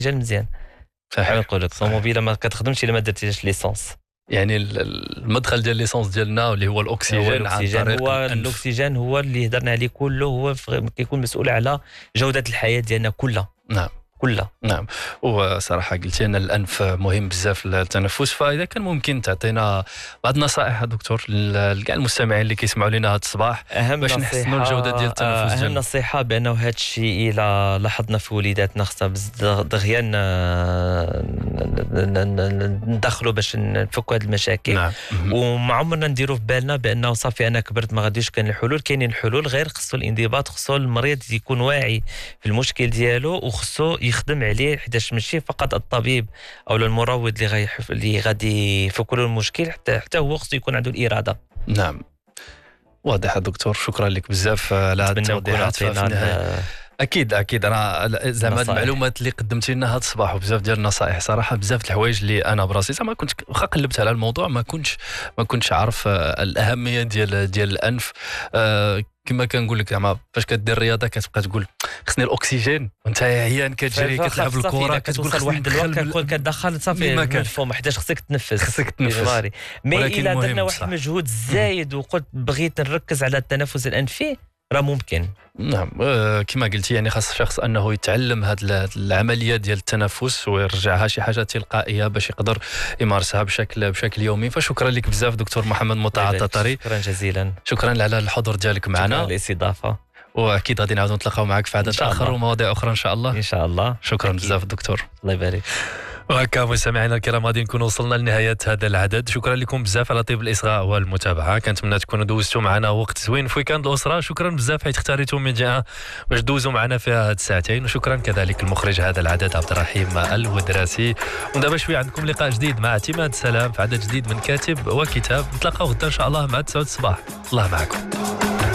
الاكسجين مزيان. صحيح. نقول لك الطوموبيله ما كتخدمش الا ما درتيش ليسونس. يعني المدخل ديال ليسونس ديالنا اللي هو الاكسجين عن طريق هو الأنف. الاكسجين هو اللي هضرنا عليه كله، هو كيكون مسؤول على جوده الحياه ديالنا كلها. نعم كلها. نعم. وصراحه قلتي ان الانف مهم بزاف للتنفس، فاذا كان ممكن تعطينا بعض النصائح دكتور لكاع المستمعين اللي كيسمعوا لنا هذا الصباح باش نحسنوا الجوده ديال التنفس ديالنا. اهم نصيحه بانه هذا الشيء الى لاحظنا في وليداتنا خصنا دغيا ندخلوا باش نفكوا هذه المشاكل. نعم. وما عمرنا نديروا في بالنا بانه صافي انا كبرت ما غاديش كاين الحلول. كاينين الحلول، غير خصو الانضباط، خصو المريض يكون واعي في المشكل ديالو وخصو يخدم عليه، حيتاش ماشي فقط الطبيب او المروض اللي غادي يفك له المشكل، حتى هو خصو يكون عنده الاراده. نعم واضح دكتور، شكرا لك بزاف على هذه التوضيحات. اكيد انا زعما المعلومات اللي قدمتي لنا هذا الصباح وبزاف ديال النصائح، صراحه بزاف د الحوايج اللي انا براسي زعما كنت واخا قلبت على الموضوع ما كنتش عارف الاهميه ديال الانف. كما كنقول لك زعما فاش كدير الرياضه كتبقى تقول خصني الاكسجين، وانت عيان كتجري كتلعب الكره كتقول خصني واحد الوقت كتدخل صافي من الفم حيتاش خصك تنفس. مي الا درنا واحد المجهود زايد وقلت بغيت نركز على التنفس الانفي راه ممكن. نعم كما قلتي يعني خاص الشخص انه يتعلم هذه العمليه ديال التنفس ويرجعها شي حاجه تلقائيه باش يقدر يمارسها بشكل يومي. فشكرا لك بزاف دكتور محمد مطاع التطري. شكرا جزيلا. شكرا على الحضور ديالك معنا. شكرا للاستضافه. واكيد غادي نعاودوا نتلاقاو معك في عدد اخر ومواضيع اخرى ان شاء الله. ان شاء الله. شكرا بزاف دكتور. الله يبارك. وهكا مستمعينا الكرام غادي نكون وصلنا لنهايه هذا العدد. شكرا لكم بزاف على طيب الاصغاء والمتابعه، كنتمنى تكونوا دوزتوا معنا وقت زوين في ويكاند الاسره. شكرا بزاف حيت اختاريتوا ميديا باش دوزوا معنا فيها هاد الساعتين، وشكرا كذلك المخرج هذا العدد عبد الرحيم الودراسي. ودابا شويه عندكم لقاء جديد مع اعتماد سلام في عدد جديد من كاتب وكتاب. نتلاقاو غدا ان شاء الله مع 9 الصباح. الله معكم.